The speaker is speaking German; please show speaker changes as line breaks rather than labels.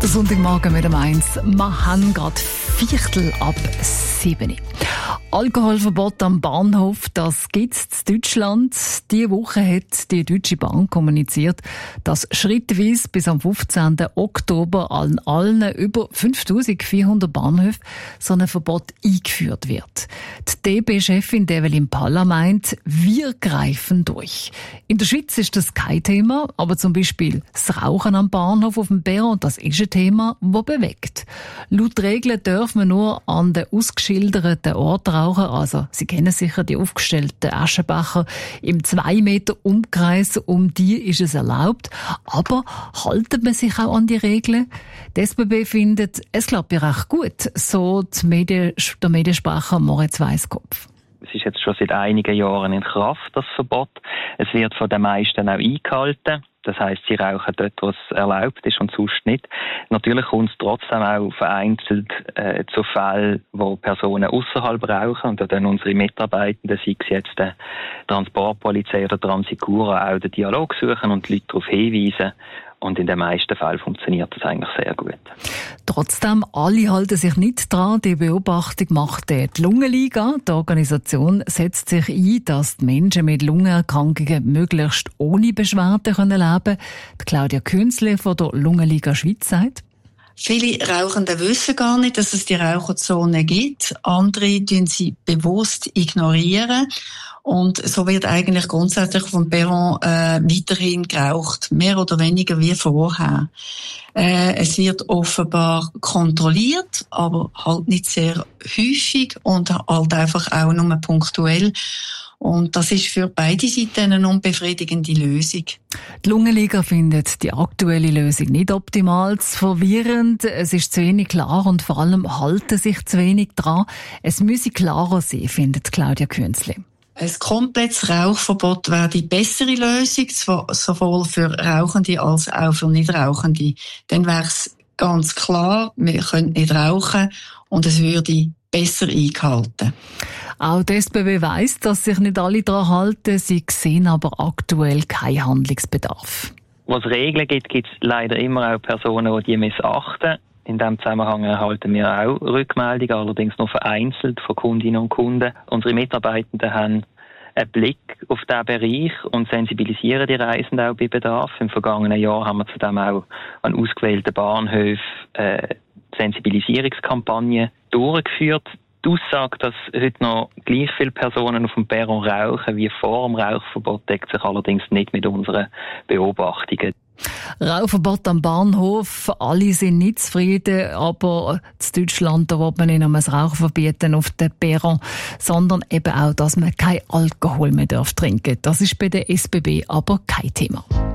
Der Sonntagmorgen mit dem 1. Wir haben gerade 6:15. Alkoholverbot am Bahnhof, das gibt es in Deutschland. Diese Woche hat die Deutsche Bahn kommuniziert, dass schrittweise bis am 15. Oktober an allen über 5400 Bahnhöfen so ein Verbot eingeführt wird. Die DB-Chefin Evelyn Paller meint, wir greifen durch. In der Schweiz ist das kein Thema, aber zum Beispiel das Rauchen am Bahnhof auf dem Perron, das ist ein Thema, das bewegt. Laut Regeln dürfen wir nur an den ausgeschilderten Orten rauchen, also Sie kennen sicher die aufgestellten Aschenbecher im 2 Meter Umkreis, um die ist es erlaubt. Aber halten man sich auch an die Regeln? Die SBB findet, es klappt ja recht gut, so der Mediensprecher Moritz Weisskopf.
Es ist jetzt schon seit einigen Jahren in Kraft, das Verbot. Es wird von den meisten auch eingehalten. Das heisst, sie rauchen dort, wo es erlaubt ist und sonst nicht. Natürlich kommt es trotzdem auch vereinzelt zu Fällen, wo Personen außerhalb rauchen. Und da dann unsere Mitarbeitenden, sei es jetzt die Transportpolizei oder Transicura, auch den Dialog suchen und die Leute darauf hinweisen. Und in den meisten Fällen funktioniert das eigentlich sehr gut.
Trotzdem, alle halten sich nicht dran. Die Beobachtung macht die Lungenliga. Die Organisation setzt sich ein, dass die Menschen mit Lungenerkrankungen möglichst ohne Beschwerden leben können. Die Claudia Künzle von der Lungenliga Schweiz sagt:
Viele Rauchende wissen gar nicht, dass es die Raucherzone gibt. Andere tun sie bewusst ignorieren. Und so wird eigentlich grundsätzlich vom Perron weiterhin geraucht, mehr oder weniger wie vorher. Es wird offenbar kontrolliert, aber halt nicht sehr häufig und halt einfach auch nur punktuell. Und das ist für beide Seiten eine unbefriedigende Lösung.
Die Lungenliga findet die aktuelle Lösung nicht optimal, verwirrend. Es ist zu wenig klar und vor allem halten sich zu wenig dran. Es müsse klarer sein, findet Claudia Künzli.
Ein komplettes Rauchverbot wäre die bessere Lösung, sowohl für Rauchende als auch für Nichtrauchende. Dann wäre es ganz klar, wir können nicht rauchen und es würde besser eingehalten.
Auch die SBB weiss, dass sich nicht alle daran halten. Sie sehen aber aktuell keinen Handlungsbedarf.
Wo es Regeln gibt, gibt es leider immer auch Personen, die missachten. In diesem Zusammenhang erhalten wir auch Rückmeldungen, allerdings nur vereinzelt von Kundinnen und Kunden. Unsere Mitarbeitenden haben einen Blick auf diesen Bereich und sensibilisieren die Reisenden auch bei Bedarf. Im vergangenen Jahr haben wir zudem auch an ausgewählten Bahnhöfen Sensibilisierungskampagnen durchgeführt. Die Aussage, dass heute noch gleich viele Personen auf dem Perron rauchen wie vor dem Rauchverbot, deckt sich allerdings nicht mit unseren Beobachtungen.
Rauchverbot am Bahnhof, alle sind nicht zufrieden, aber in Deutschland da will man nicht nur das Rauchen verbieten auf den Perron, sondern eben auch, dass man kein Alkohol mehr trinken darf. Das ist bei der SBB aber kein Thema.